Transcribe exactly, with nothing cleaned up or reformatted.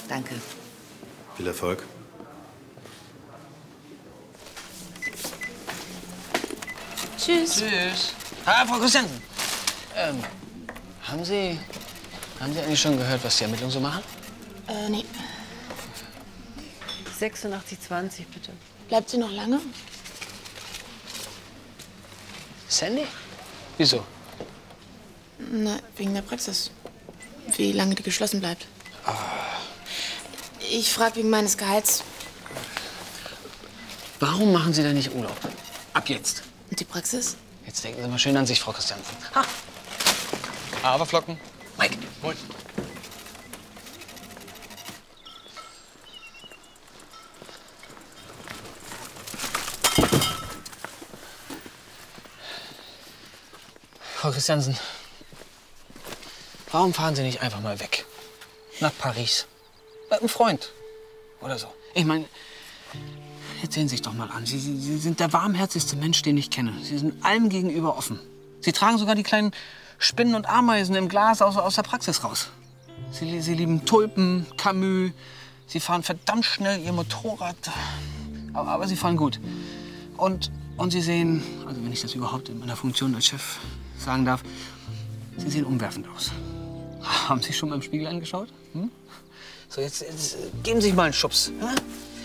Danke. Viel Erfolg. Tschüss. Tschüss. Ah, Frau Christiansen. Ähm, haben Sie, haben Sie eigentlich schon gehört, was die Ermittlungen so machen? Äh, nee. sechsundachtzig zwanzig, bitte. Bleibt sie noch lange? Sandy? Wieso? Na, wegen der Praxis. Wie lange die geschlossen bleibt. Oh. Ich frage wegen meines Gehalts. Warum machen Sie denn nicht Urlaub? Ab jetzt. Und die Praxis? Jetzt denken Sie mal schön an sich, Frau Christiansen. Ha! Haferflocken. Mike. Moin. Frau Christiansen, warum fahren Sie nicht einfach mal weg? Nach Paris. Mit einem Freund. Oder so. Ich meine, jetzt sehen Sie sich doch mal an. Sie, Sie, Sie sind der warmherzigste Mensch, den ich kenne. Sie sind allem gegenüber offen. Sie tragen sogar die kleinen Spinnen und Ameisen im Glas aus, aus der Praxis raus. Sie, Sie lieben Tulpen, Camus. Sie fahren verdammt schnell Ihr Motorrad. Aber, aber Sie fahren gut. Und, und Sie sehen, also wenn ich das überhaupt in meiner Funktion als Chef sagen darf, Sie sehen umwerfend aus. Haben Sie schon mal im Spiegel angeschaut? Hm? So, jetzt, jetzt geben Sie sich mal einen Schubs. Ja?